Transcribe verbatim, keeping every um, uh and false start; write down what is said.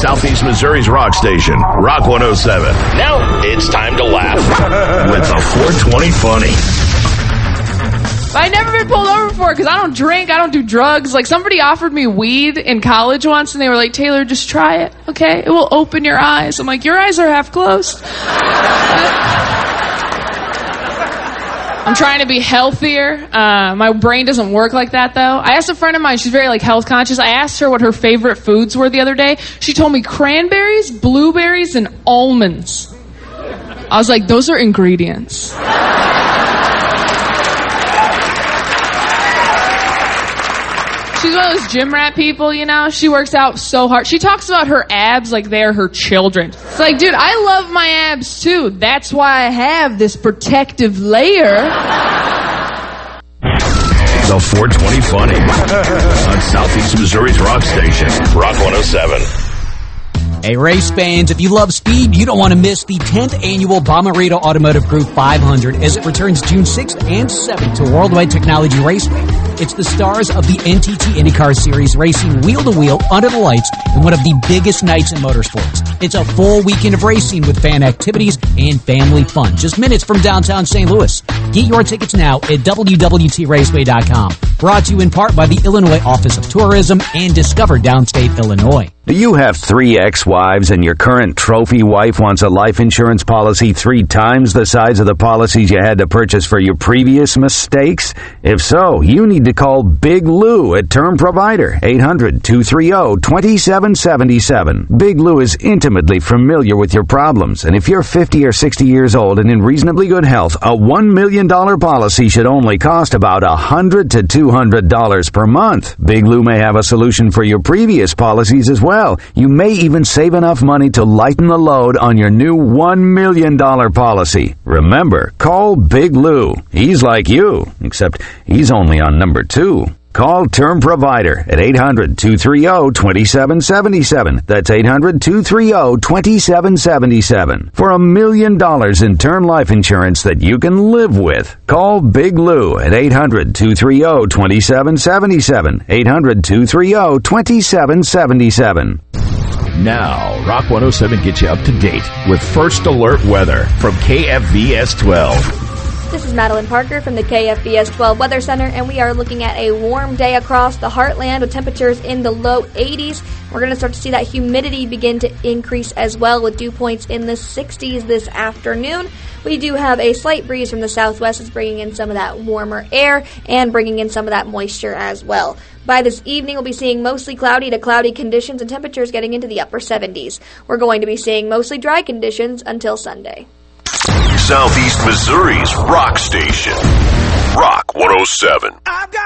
Southeast Missouri's rock station, Rock one oh seven. Now it's time to laugh with the four twenty Funny. I've never been pulled over before because I don't drink, I don't do drugs. Like, somebody offered me weed in college once, and they were like, Taylor, just try it, okay? It will open your eyes. I'm like, your eyes are half closed. I'm trying to be healthier. Uh, my brain doesn't work like that, though. I asked a friend of mine, she's very, like, health conscious. I asked her what her favorite foods were the other day. She told me cranberries, blueberries, and almonds. I was like, those are ingredients. She's one of those gym rat people, you know? She works out so hard. She talks about her abs like they're her children. It's like, dude, I love my abs too. That's why I have this protective layer. The four twenty Funny on Southeast Missouri's rock station, Rock one oh seven. Hey, race fans, if you love speed, you don't want to miss the tenth annual Bomarito Automotive Group five hundred as it returns June sixth and seventh to Worldwide Technology Raceway. It's the stars of the N T T IndyCar Series racing wheel-to-wheel under the lights in one of the biggest nights in motorsports. It's a full weekend of racing with fan activities and family fun, just minutes from downtown Saint Louis. Get your tickets now at w w t raceway dot com. Brought to you in part by the Illinois Office of Tourism and Discover Downstate Illinois. Do you have three ex-wives and your current trophy wife wants a life insurance policy three times the size of the policies you had to purchase for your previous mistakes? If so, you need to call Big Lou at Term Provider, eight hundred, two three zero, two seven seven seven. Big Lou is intimately familiar with your problems, and if you're fifty or sixty years old and in reasonably good health, a one million dollars policy should only cost about one hundred to two hundred dollars per month. Big Lou may have a solution for your previous policies as well. Well, you may even save enough money to lighten the load on your new one million dollars policy. Remember, call Big Lou. He's like you, except he's only on number two. Call Term Provider at eight hundred, two three zero, two seven seven seven. That's eight hundred, two three zero, two seven seven seven. For a million dollars in term life insurance that you can live with. Call Big Lou at eight hundred, two three zero, two seven seven seven. eight hundred, two three zero, two seven seven seven. Now, Rock one oh seven gets you up to date with First Alert Weather from K F V S twelve. This is Madeline Parker from the K F B S twelve Weather Center, and we are looking at a warm day across the heartland with temperatures in the low eighties. We're going to start to see that humidity begin to increase as well with dew points in the sixties this afternoon. We do have a slight breeze from the southwest that's bringing in some of that warmer air and bringing in some of that moisture as well. By this evening, we'll be seeing mostly cloudy to cloudy conditions and temperatures getting into the upper seventies. We're going to be seeing mostly dry conditions until Sunday. Southeast Missouri's rock station, Rock one oh seven.